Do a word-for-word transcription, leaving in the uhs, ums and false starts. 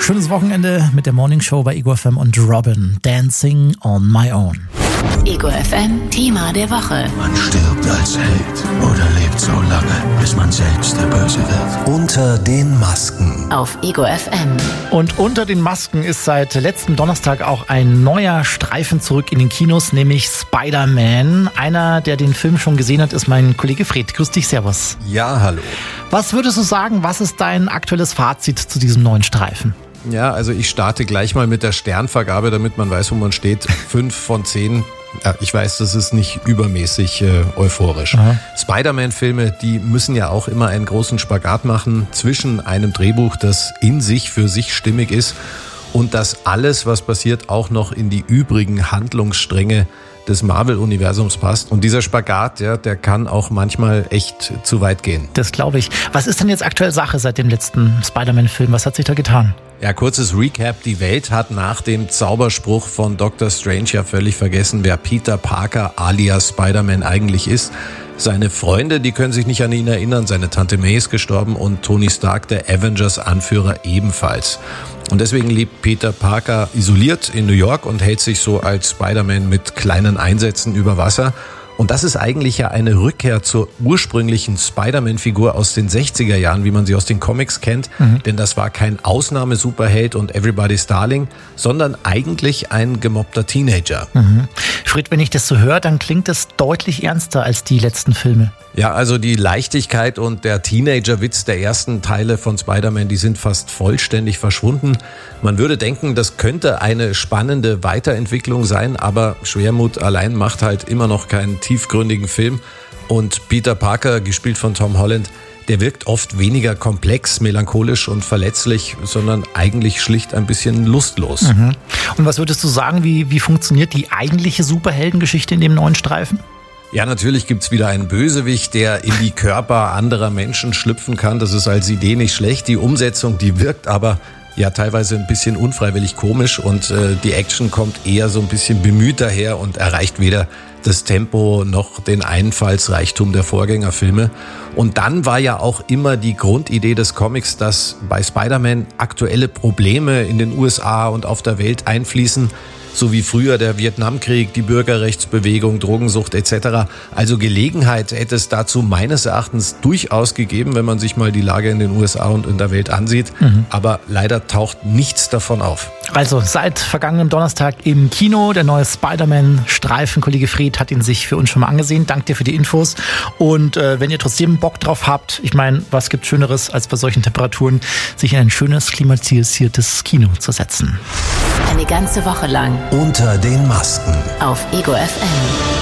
schönes Wochenende mit der Morning Show bei Ego F M und Robin. Dancing on my own. Ego F M Thema der Woche. Man stirbt als Held oder lebt so lange, bis man selbst der Böse wird. Unter den Masken. Auf Ego F M. Und unter den Masken ist seit letztem Donnerstag auch ein neuer Streifen zurück in den Kinos, nämlich Spider-Man. Einer, der den Film schon gesehen hat, ist mein Kollege Fred. Grüß dich, servus. Ja, hallo. Was würdest du sagen, was ist dein aktuelles Fazit zu diesem neuen Streifen? Ja, also ich starte gleich mal mit der Sternvergabe, damit man weiß, wo man steht. Fünf von zehn. Ja, ich weiß, das ist nicht übermäßig äh, euphorisch. Aha. Spider-Man-Filme, die müssen ja auch immer einen großen Spagat machen zwischen einem Drehbuch, das in sich für sich stimmig ist, und das alles, was passiert, auch noch in die übrigen Handlungsstränge des Marvel-Universums passt. Und dieser Spagat, ja, der kann auch manchmal echt zu weit gehen. Das glaube ich. Was ist denn jetzt aktuell Sache seit dem letzten Spider-Man-Film? Was hat sich da getan? Ja, kurzes Recap. Die Welt hat nach dem Zauberspruch von Doktor Strange ja völlig vergessen, wer Peter Parker alias Spider-Man eigentlich ist. Seine Freunde, die können sich nicht an ihn erinnern. Seine Tante May ist gestorben und Tony Stark, der Avengers-Anführer, ebenfalls. Und deswegen lebt Peter Parker isoliert in New York und hält sich so als Spider-Man mit kleinen Einsätzen über Wasser. Und das ist eigentlich ja eine Rückkehr zur ursprünglichen Spider-Man-Figur aus den sechziger Jahren, wie man sie aus den Comics kennt. Mhm. Denn das war kein Ausnahme-Superheld und Everybody's Darling, sondern eigentlich ein gemobbter Teenager. Mhm. Fred, wenn ich das so höre, dann klingt es deutlich ernster als die letzten Filme. Ja, also die Leichtigkeit und der Teenager-Witz der ersten Teile von Spider-Man, die sind fast vollständig verschwunden. Man würde denken, das könnte eine spannende Weiterentwicklung sein, aber Schwermut allein macht halt immer noch keinen tiefgründigen Film. Und Peter Parker, gespielt von Tom Holland, der wirkt oft weniger komplex, melancholisch und verletzlich, sondern eigentlich schlicht ein bisschen lustlos. Mhm. Und was würdest du sagen, wie, wie funktioniert die eigentliche Superheldengeschichte in dem neuen Streifen? Ja, natürlich gibt's wieder einen Bösewicht, der in die Körper anderer Menschen schlüpfen kann. Das ist als Idee nicht schlecht. Die Umsetzung, die wirkt aber ja teilweise ein bisschen unfreiwillig komisch und äh, die Action kommt eher so ein bisschen bemüht daher und erreicht weder das Tempo noch den Einfallsreichtum der Vorgängerfilme. Und dann war ja auch immer die Grundidee des Comics, dass bei Spider-Man aktuelle Probleme in den U S A und auf der Welt einfließen, so wie früher der Vietnamkrieg, die Bürgerrechtsbewegung, Drogensucht et cetera. Also Gelegenheit hätte es dazu meines Erachtens durchaus gegeben, wenn man sich mal die Lage in den U S A und in der Welt ansieht. Mhm. Aber leider taucht nichts davon auf. Also seit vergangenem Donnerstag im Kino, der neue Spider-Man-Streifen. Kollege Fred hat ihn sich für uns schon mal angesehen. Danke dir für die Infos. Und äh, wenn ihr trotzdem Bock drauf habt, ich meine, was gibt Schöneres, als bei solchen Temperaturen, sich in ein schönes, klimatisiertes Kino zu setzen. Eine ganze Woche lang. Unter den Masken. Auf Ego F M.